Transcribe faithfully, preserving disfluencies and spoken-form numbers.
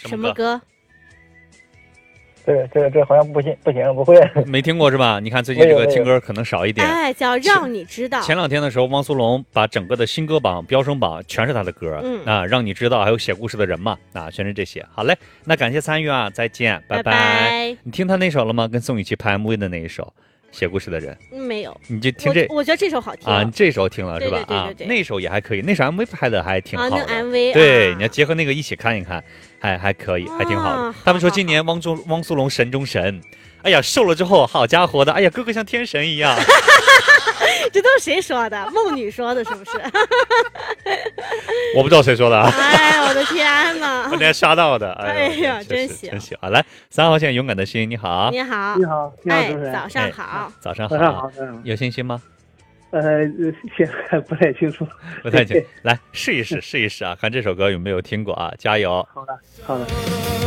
什么歌？ 这个这个这好像不行不行不会。 没听过是吧？你看最近这个听歌可能少一点。 哎，叫让你知道。 前两天的时候，汪苏泷把整个的新歌榜、飙升榜全是他的歌， 嗯啊，让你知道，还有写故事的人嘛，啊，全是这些。好嘞，那感谢参与啊，再见，拜拜。 拜拜你听他那首了吗？跟宋雨琦拍 M V 的那一首。写故事的人， 嗯，没有， 你就听这我，我觉得这首好听啊，你这首听了是吧？ 对对对对对啊，那首也还可以，那首 M V 拍的还挺好的。 啊，那 M V 对， 啊、 你要结合那个一起看一看，还还可以，还挺好的。 啊、 他们说今年汪苏汪苏泷神中神，哎呀，瘦了之后，好家伙的，哎呀，哥哥像天神一样。 这都是谁说的？梦女说的，是不是？ 我不知道谁说的啊！ 哎，我的天哪！ 我今天刷到的，哎呀，哎真行， 真行啊！来，三号线勇敢的心，你好， 你好， 你好，你好， 哎，早上好， 早上好， 早上好， 有信心吗？ 呃，现在不太清楚， 不太清，来试一试，试一试啊，看这首歌有没有听过啊？加油！ 好的，好的。